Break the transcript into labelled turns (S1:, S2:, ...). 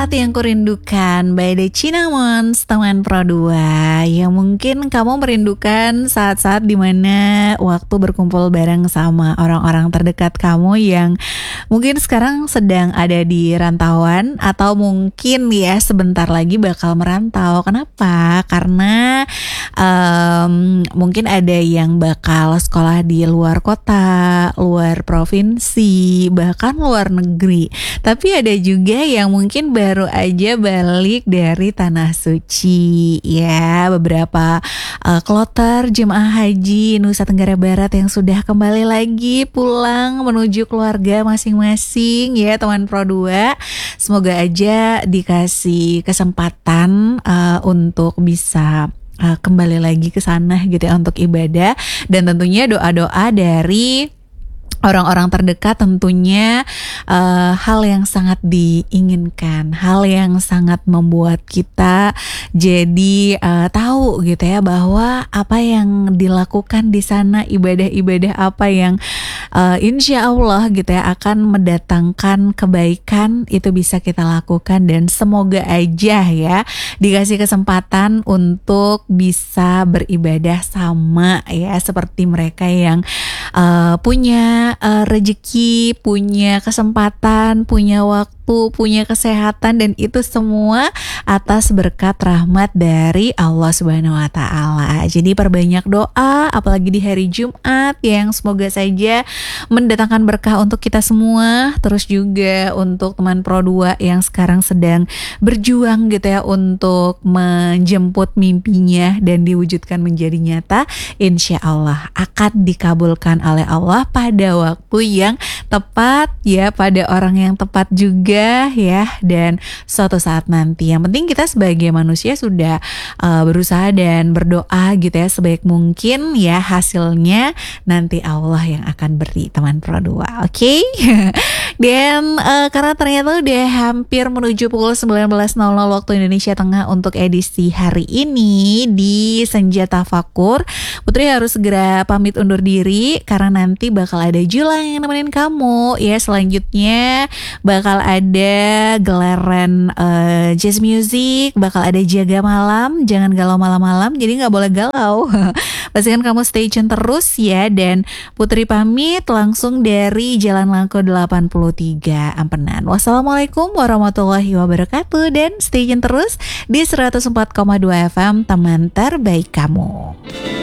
S1: Saat yang kurindukan by The Cinnamons, teman Pro 2. Yang mungkin kamu merindukan saat-saat dimana waktu berkumpul bareng sama orang-orang terdekat kamu yang mungkin sekarang sedang ada di rantauan, atau mungkin ya sebentar lagi bakal merantau. Kenapa? Karena mungkin ada yang bakal sekolah di luar kota, luar provinsi, bahkan luar negeri. Tapi ada juga yang mungkin baru aja balik dari Tanah Suci ya. Beberapa kloter jemaah haji Nusa Tenggara Barat yang sudah kembali lagi pulang menuju keluarga masing-masing ya teman Pro 2. Semoga aja dikasih kesempatan untuk bisa kembali lagi ke sana gitu ya untuk ibadah, dan tentunya doa-doa dari orang-orang terdekat tentunya hal yang sangat diinginkan, hal yang sangat membuat kita jadi tahu gitu ya bahwa apa yang dilakukan di sana, ibadah-ibadah apa yang insya Allah gitu ya akan mendatangkan kebaikan, itu bisa kita lakukan. Dan semoga aja ya dikasih kesempatan untuk bisa beribadah sama ya seperti mereka yang punya rezeki, punya kesempatan, punya waktu, punya kesehatan, dan itu semua atas berkat rahmat dari Allah Subhanahu wa taala. Jadi perbanyak doa apalagi di hari Jumat yang semoga saja mendatangkan berkah untuk kita semua. Terus juga untuk teman Pro 2 yang sekarang sedang berjuang gitu ya untuk menjemput mimpinya dan diwujudkan menjadi nyata, insya Allah akan dikabulkan oleh Allah pada waktu yang tepat ya, pada orang yang tepat juga ya, dan suatu saat nanti. Yang penting kita sebagai manusia sudah berusaha dan berdoa gitu ya sebaik mungkin ya, hasilnya nanti Allah yang akan beri teman Pro 2. Oke? Dan karena ternyata udah hampir menuju pukul 19.00 waktu Indonesia Tengah untuk edisi hari ini di Senja Tafakur, Putri harus segera pamit undur diri karena nanti bakal ada Julang yang nemenin kamu ya. Selanjutnya bakal ada gelaran jazz music, bakal ada jaga malam, jangan galau malam-malam, jadi gak boleh galau. Pastikan kamu stay tune terus ya. Dan Putri pamit langsung dari Jalan Langko 83 Ampenan. Wassalamualaikum warahmatullahi wabarakatuh, dan stay tune terus di 104,2 FM teman terbaik kamu.